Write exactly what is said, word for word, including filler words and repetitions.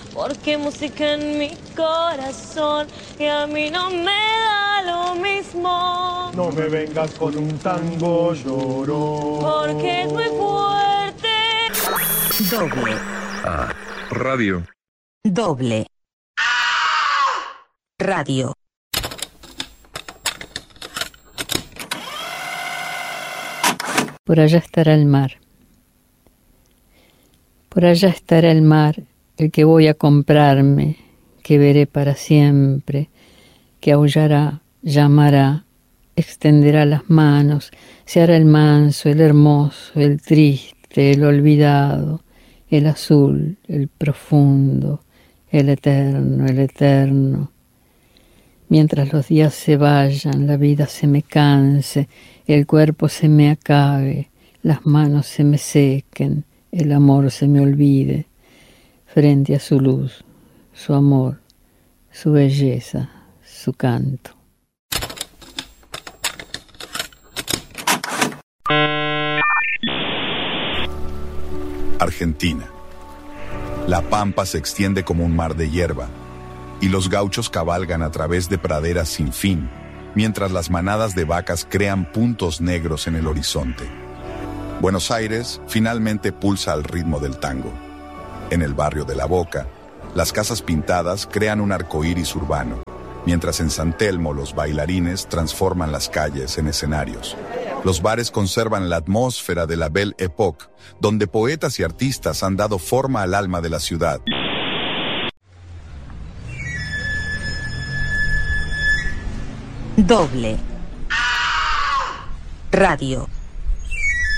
porque música en mi corazón y a mí no me da lo mismo. No me vengas con un tango llorón, porque es muy fuerte. Doble. Ah, radio. Doble. Radio. Por allá estará el mar. Por allá estará el mar, el que voy a comprarme, que veré para siempre, que aullará, llamará, extenderá las manos, se hará el manso, el hermoso, el triste, el olvidado, el azul, el profundo, el eterno, el eterno. Mientras los días se vayan, la vida se me canse, el cuerpo se me acabe, las manos se me sequen, el amor se me olvide, frente a su luz, su amor, su belleza, su canto. Argentina. La pampa se extiende como un mar de hierba, y los gauchos cabalgan a través de praderas sin fin, mientras las manadas de vacas crean puntos negros en el horizonte. Buenos Aires finalmente pulsa al ritmo del tango. En el barrio de La Boca, las casas pintadas crean un arcoíris urbano, mientras en San Telmo los bailarines transforman las calles en escenarios. Los bares conservan la atmósfera de la Belle Époque, donde poetas y artistas han dado forma al alma de la ciudad. Doble. Radio.